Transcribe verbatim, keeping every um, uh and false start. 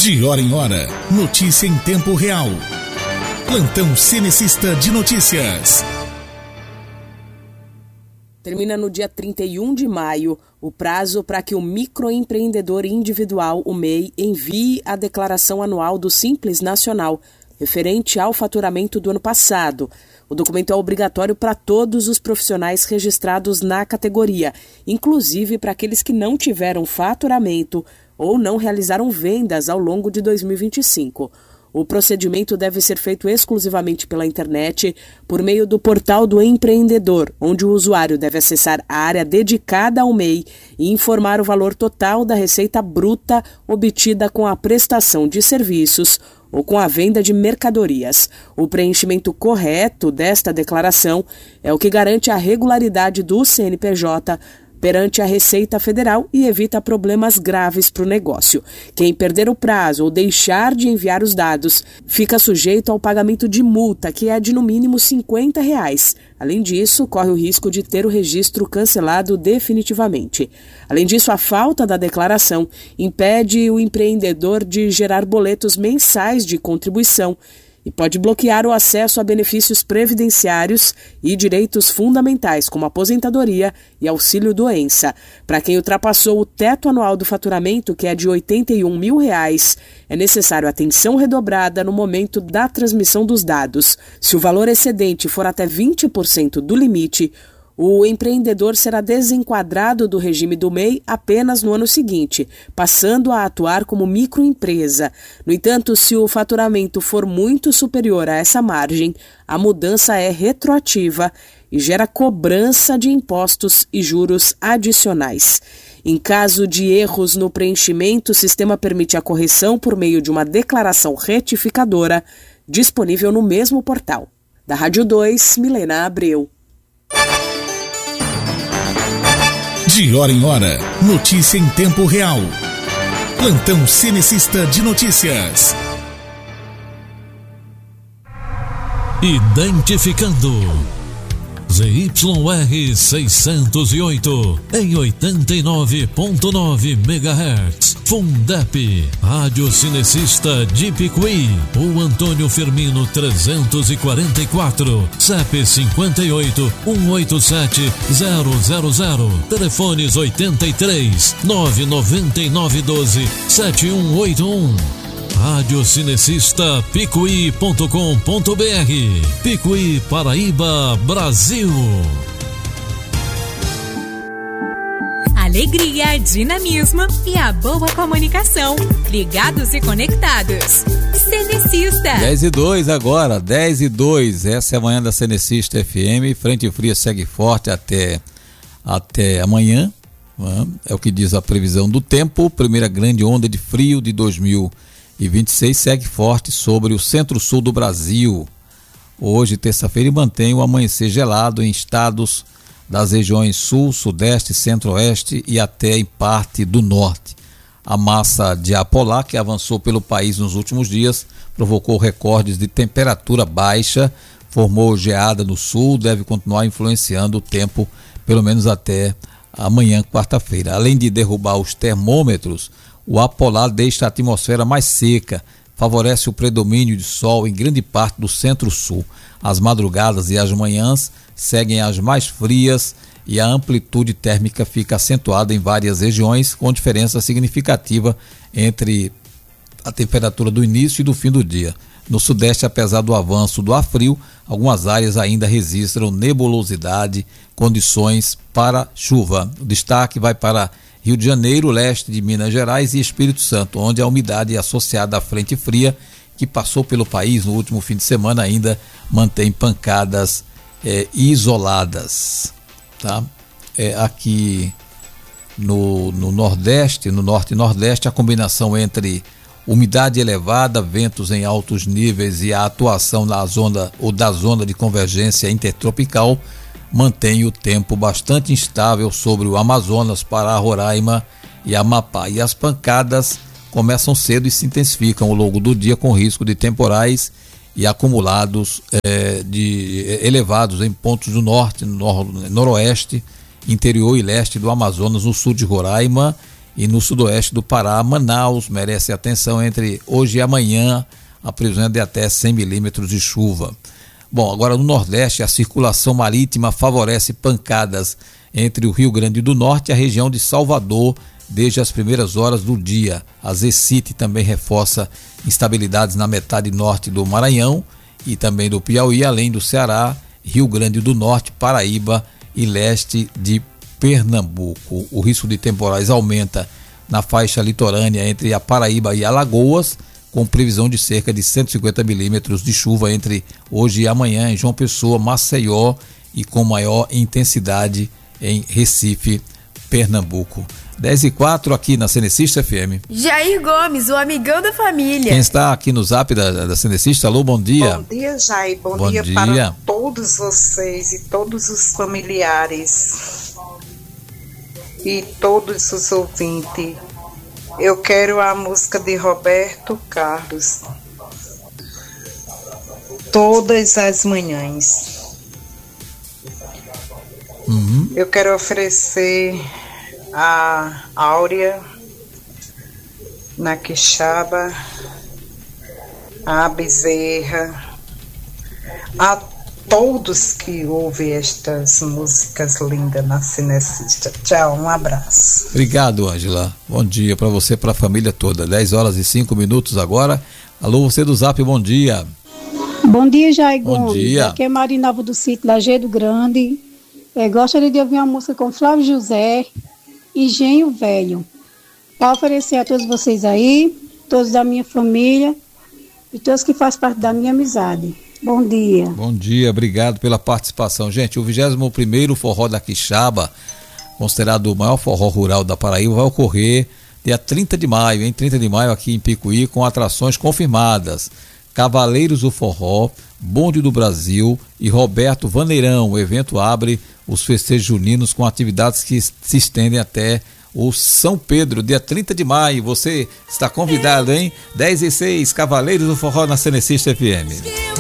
De hora em hora, notícia em tempo real. Plantão Cenecista de Notícias. Termina no dia trinta e um de maio o prazo para que o microempreendedor individual, o M E I, envie a declaração anual do Simples Nacional, referente ao faturamento do ano passado. O documento é obrigatório para todos os profissionais registrados na categoria, inclusive para aqueles que não tiveram faturamento ou não realizaram vendas ao longo de dois mil e vinte e cinco. O procedimento deve ser feito exclusivamente pela internet, por meio do portal do empreendedor, onde o usuário deve acessar a área dedicada ao M E I e informar o valor total da receita bruta obtida com a prestação de serviços ou com a venda de mercadorias. O preenchimento correto desta declaração é o que garante a regularidade do C N P J perante a Receita Federal e evita problemas graves para o negócio. Quem perder o prazo ou deixar de enviar os dados fica sujeito ao pagamento de multa, que é de no mínimo cinquenta reais. Além disso, corre o risco de ter o registro cancelado definitivamente. Além disso, a falta da declaração impede o empreendedor de gerar boletos mensais de contribuição e pode bloquear o acesso a benefícios previdenciários e direitos fundamentais, como aposentadoria e auxílio-doença. Para quem ultrapassou o teto anual do faturamento, que é de oitenta e um mil reais, é necessário atenção redobrada no momento da transmissão dos dados. Se o valor excedente for até vinte por cento do limite, o empreendedor será desenquadrado do regime do M E I apenas no ano seguinte, passando a atuar como microempresa. No entanto, se o faturamento for muito superior a essa margem, a mudança é retroativa e gera cobrança de impostos e juros adicionais. Em caso de erros no preenchimento, o sistema permite a correção por meio de uma declaração retificadora disponível no mesmo portal. Da Rádio dois, Milena Abreu. De hora em hora, notícia em tempo real. Plantão Cenecista de Notícias. Identificando Z Y R seiscentos e oito em oitenta e nove ponto nove megahertz. Fundep, Rádio Cinecista de Picuí. O Antônio Firmino trezentos e quarenta e quatro, C E P cinquenta e oito, cento e oitenta e sete, zero zero zero. Telefones oitenta e três, nove nove nove um dois, sete um oito um. Rádio Cinecista Picuí ponto com ponto br. Picuí, Paraíba, Brasil. Alegria, dinamismo e a boa comunicação. Ligados e conectados. Cenecista. dez e dois agora, dez e dois. Essa é a manhã da Cenecista F M. Frente fria segue forte até, até amanhã. É o que diz a previsão do tempo. Primeira grande onda de frio de dois mil e vinte e seis segue forte sobre o centro-sul do Brasil. Hoje, terça-feira, mantém o amanhecer gelado em estados das regiões sul, sudeste, centro-oeste e até em parte do norte. A massa de ar polar que avançou pelo país nos últimos dias provocou recordes de temperatura baixa, formou geada no sul, deve continuar influenciando o tempo pelo menos até amanhã, quarta-feira. Além de derrubar os termômetros, o ar polar deixa a atmosfera mais seca, favorece o predomínio de sol em grande parte do centro-sul. As madrugadas e as manhãs seguem as mais frias e a amplitude térmica fica acentuada em várias regiões, com diferença significativa entre a temperatura do início e do fim do dia. No sudeste, apesar do avanço do ar frio, algumas áreas ainda registram nebulosidade, condições para chuva. O destaque vai para Rio de Janeiro, leste de Minas Gerais e Espírito Santo, onde a umidade associada à frente fria que passou pelo país no último fim de semana ainda mantém pancadas é, isoladas. Tá? É, aqui no, no Nordeste, no Norte e Nordeste, a combinação entre umidade elevada, ventos em altos níveis e a atuação na zona ou da zona de convergência intertropical mantém o tempo bastante instável sobre o Amazonas, Pará, Roraima e Amapá. E as pancadas começam cedo e se intensificam ao longo do dia, com risco de temporais e acumulados é, de, elevados em pontos do norte, nor, noroeste, interior e leste do Amazonas, no sul de Roraima E no sudoeste do Pará, Manaus merece atenção entre hoje e amanhã, a previsão é de até cem milímetros de chuva. Bom, agora no Nordeste, a circulação marítima favorece pancadas entre o Rio Grande do Norte e a região de Salvador desde as primeiras horas do dia. A Zecite também reforça instabilidades na metade norte do Maranhão e também do Piauí, além do Ceará, Rio Grande do Norte, Paraíba e leste de Pernambuco. O risco de temporais aumenta na faixa litorânea entre a Paraíba e Alagoas, com previsão de cerca de cento e cinquenta milímetros de chuva entre hoje e amanhã em João Pessoa, Maceió e com maior intensidade em Recife, Pernambuco. dez e quatro aqui na Cenecista F M. Jair Gomes, o amigão da família. Quem está aqui no zap da, da Cenecista? Alô, bom dia. Bom dia, Jair. Bom, bom dia, dia para todos vocês e todos os familiares e todos os ouvintes. Eu quero a música de Roberto Carlos, Todas as Manhãs. Uhum. Eu quero oferecer a Áurea, na Quixaba, a Bezerra, a todos que ouvem estas músicas lindas na Cenecista. Tchau, um abraço. Obrigado, Ângela. Bom dia para você e para a família toda. dez horas e cinco minutos agora. Alô, você do Zap, bom dia. Bom dia, Jair Gomes. Bom dia. Aqui é Marinalva do Sítio Lajeado Grande. É, gostaria de ouvir uma música com Flávio José e Genho Velho, para oferecer a todos vocês aí, todos da minha família e todos que fazem parte da minha amizade. Bom dia. Bom dia, obrigado pela participação. Gente, o vigésimo primeiro Forró da Quixaba, considerado o maior forró rural da Paraíba, vai ocorrer dia trinta de maio, em trinta de maio aqui em Picuí, com atrações confirmadas. Cavaleiros do Forró, Bonde do Brasil e Roberto Vaneirão. O evento abre os festejos juninos com atividades que se estendem até o São Pedro, dia trinta de maio. Você está convidado, hein? dez e seis, Cavaleiros do Forró na Cenecista F M.